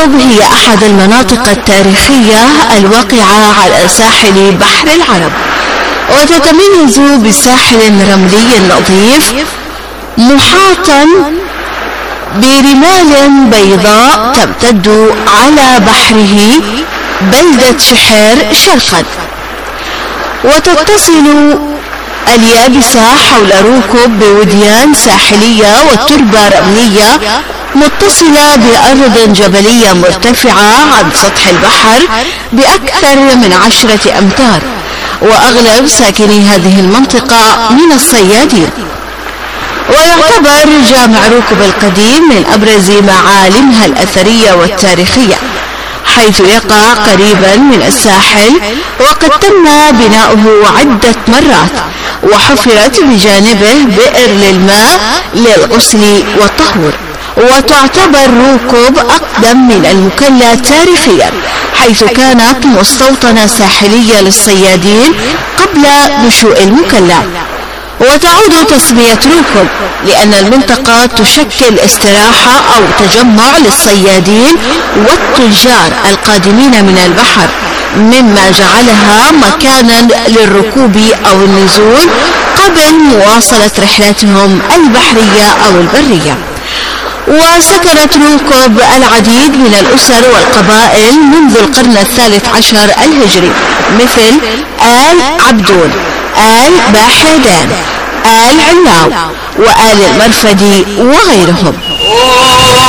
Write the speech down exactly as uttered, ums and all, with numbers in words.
روكوب هي أحد المناطق التاريخية الواقعة على ساحل بحر العرب، وتتميز بساحل رملي نظيف محاطا برمال بيضاء تمتد على بحره بلدة شحير شرقا. وتتصل اليابسة حول روكوب بوديان ساحلية والتربة رملية متصلة بأرض جبلية مرتفعة عن سطح البحر بأكثر من عشرة أمتار، وأغلب ساكني هذه المنطقة من الصيادين. ويعتبر جامع روكوب القديم من أبرز معالمها الأثرية والتاريخية، حيث يقع قريبا من الساحل، وقد تم بناؤه عدة مرات، وحفرت بجانبه بئر للماء للغسل والطهور. وتعتبر روكوب أقدم من المكلا تاريخيا، حيث كانت مستوطنة ساحلية للصيادين قبل نشوء المكلا. وتعود تسمية روكوب لأن المنطقة تشكل استراحة أو تجمع للصيادين والتجار القادمين من البحر، مما جعلها مكانا للركوب أو النزول قبل مواصلة رحلاتهم البحرية أو البرية. وسكنت روكوب العديد من الأسر والقبائل منذ القرن الثالث عشر الهجري، مثل آل عبدون، آل باحدان، آل علاو، وآل المرفدي وغيرهم.